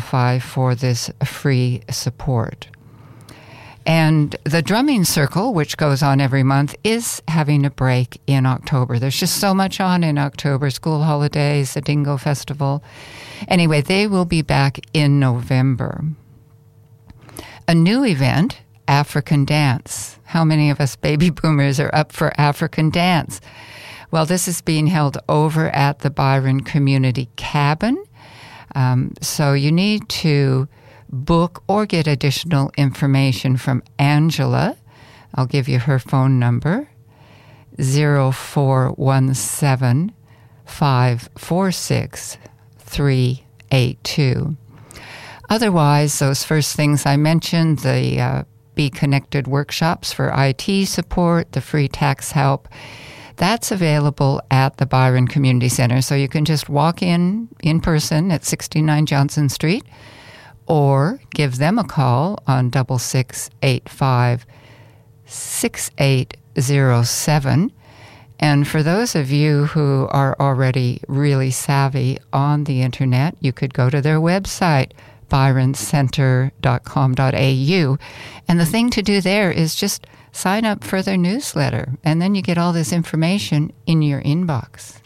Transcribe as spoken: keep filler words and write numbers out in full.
qualify for this free support. And the drumming circle, which goes on every month, is having a break in October. There's just so much on in October, school holidays, the Dingo Festival. Anyway, they will be back in November. A new event, African Dance. How many of us baby boomers are up for African Dance? Well, this is being held over at the Byron Community Cabin. Um, so you need to book or get additional information from Angela. I'll give you her phone number, zero four one seven, five four six, three eight two. Otherwise, those first things I mentioned, the uh, Be Connected workshops for I T support, the free tax help, that's available at the Byron Community Center. So you can just walk in in person at sixty-nine Johnson Street, or give them a call on double six eight five six eight zero seven. And for those of you who are already really savvy on the internet, you could go to their website, byron center dot com dot a u. And the thing to do there is just sign up for their newsletter, and then you get all this information in your inbox.